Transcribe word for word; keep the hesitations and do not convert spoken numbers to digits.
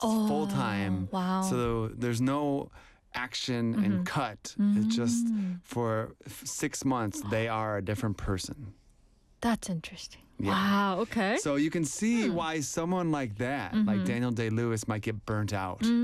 oh, full time. Wow. So there's no action mm-hmm. and cut. Mm-hmm. It's just for f- six months they are a different person. That's interesting. Yeah. Wow. Okay. So you can see why someone like that, mm-hmm. like Daniel Day-Lewis, might get burnt out.